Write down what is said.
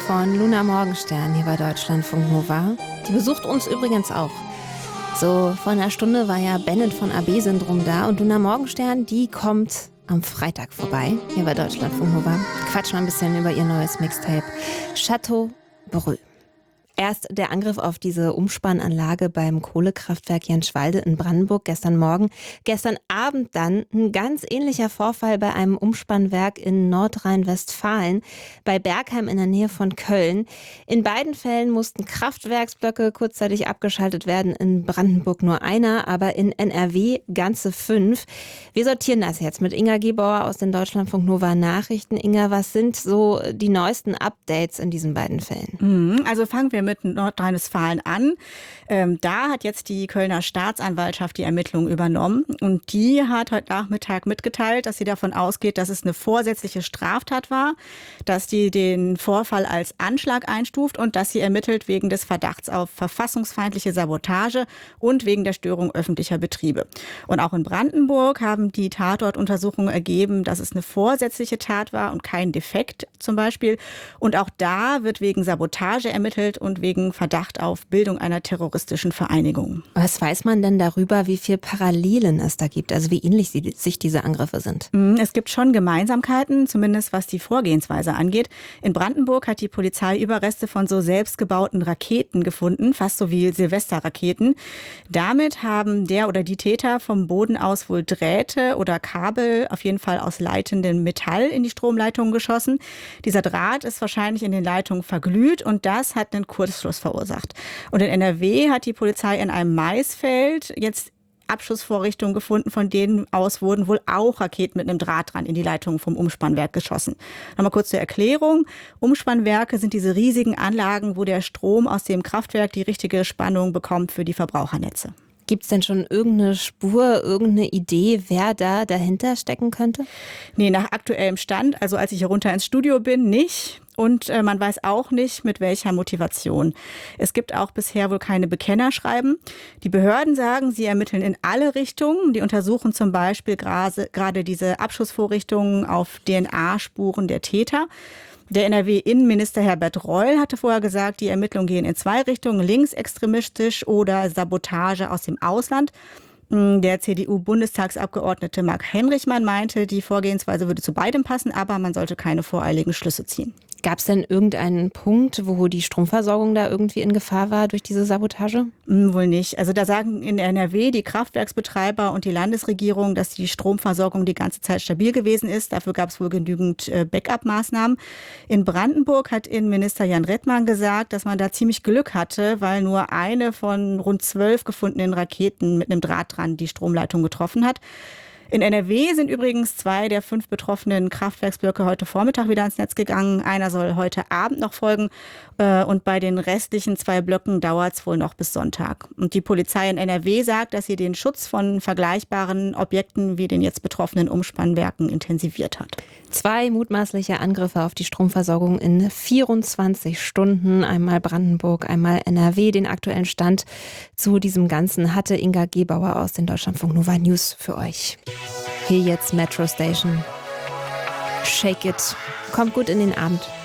von Luna Morgenstern hier bei Deutschlandfunk Nova. Die besucht uns übrigens auch. So vor einer Stunde war ja Bennett von AB-Syndrom da und Luna Morgenstern, die kommt am Freitag vorbei hier bei Deutschlandfunk Nova. Quatschen wir ein bisschen über ihr neues Mixtape Chateau Brühl. Erst der Angriff auf diese Umspannanlage beim Kohlekraftwerk Jänschwalde in Brandenburg gestern Morgen. Gestern Abend dann ein ganz ähnlicher Vorfall bei einem Umspannwerk in Nordrhein-Westfalen, bei Bergheim in der Nähe von Köln. In beiden Fällen mussten Kraftwerksblöcke kurzzeitig abgeschaltet werden. In Brandenburg nur einer, aber in NRW ganze 5. Wir sortieren das jetzt mit Inga Gebauer aus den Deutschlandfunk Nova Nachrichten. Inga, was sind so die neuesten Updates in diesen beiden Fällen? Also fangen wir mit Nordrhein-Westfalen an. Da hat jetzt die Kölner Staatsanwaltschaft die Ermittlungen übernommen und die hat heute Nachmittag mitgeteilt, dass sie davon ausgeht, dass es eine vorsätzliche Straftat war, dass die den Vorfall als Anschlag einstuft und dass sie ermittelt wegen des Verdachts auf verfassungsfeindliche Sabotage und wegen der Störung öffentlicher Betriebe. Und auch in Brandenburg haben die Tatortuntersuchungen ergeben, dass es eine vorsätzliche Tat war und kein Defekt zum Beispiel. Und auch da wird wegen Sabotage ermittelt und wegen Verdacht auf Bildung einer terroristischen Vereinigung. Was weiß man denn darüber, wie viel Parallelen es da gibt, also wie ähnlich sich diese Angriffe sind? Es gibt schon Gemeinsamkeiten, zumindest was die Vorgehensweise angeht. In Brandenburg hat die Polizei Überreste von so selbstgebauten Raketen gefunden, fast so wie Silvesterraketen. Damit haben der oder die Täter vom Boden aus wohl Drähte oder Kabel, auf jeden Fall aus leitendem Metall, in die Stromleitungen geschossen. Dieser Draht ist wahrscheinlich in den Leitungen verglüht und das hat einen Kurzschluss verursacht. Und in NRW hat die Polizei in einem Maisfeld jetzt Abschussvorrichtungen gefunden, von denen aus wurden wohl auch Raketen mit einem Draht dran in die Leitungen vom Umspannwerk geschossen. Nochmal kurz zur Erklärung. Umspannwerke sind diese riesigen Anlagen, wo der Strom aus dem Kraftwerk die richtige Spannung bekommt für die Verbrauchernetze. Gibt es denn schon irgendeine Spur, irgendeine Idee, wer da dahinter stecken könnte? Nee, nach aktuellem Stand, also als ich hier runter ins Studio bin, nicht. Und man weiß auch nicht, mit welcher Motivation. Es gibt auch bisher wohl keine Bekennerschreiben. Die Behörden sagen, sie ermitteln in alle Richtungen. Die untersuchen zum Beispiel gerade diese Abschussvorrichtungen auf DNA-Spuren der Täter. Der NRW-Innenminister Herbert Reul hatte vorher gesagt, die Ermittlungen gehen in 2 Richtungen, linksextremistisch oder Sabotage aus dem Ausland. Der CDU-Bundestagsabgeordnete Marc Henrichmann meinte, die Vorgehensweise würde zu beidem passen, aber man sollte keine voreiligen Schlüsse ziehen. Gab es denn irgendeinen Punkt, wo die Stromversorgung da irgendwie in Gefahr war durch diese Sabotage? Wohl nicht. Also da sagen in NRW die Kraftwerksbetreiber und die Landesregierung, dass die Stromversorgung die ganze Zeit stabil gewesen ist. Dafür gab es wohl genügend Backup-Maßnahmen. In Brandenburg hat Innenminister Jan Redmann gesagt, dass man da ziemlich Glück hatte, weil nur eine von rund 12 gefundenen Raketen mit einem Draht dran die Stromleitung getroffen hat. In NRW sind übrigens 2 der 5 betroffenen Kraftwerksblöcke heute Vormittag wieder ans Netz gegangen. Einer soll heute Abend noch folgen. Und bei den restlichen 2 Blöcken dauert es wohl noch bis Sonntag. Und die Polizei in NRW sagt, dass sie den Schutz von vergleichbaren Objekten wie den jetzt betroffenen Umspannwerken intensiviert hat. 2 mutmaßliche Angriffe auf die Stromversorgung in 24 Stunden. Einmal Brandenburg, einmal NRW. Den aktuellen Stand zu diesem Ganzen hatte Inga Gebauer aus den Deutschlandfunk Nova News für euch. Hier jetzt Metro Station. Shake It. Kommt gut in den Abend.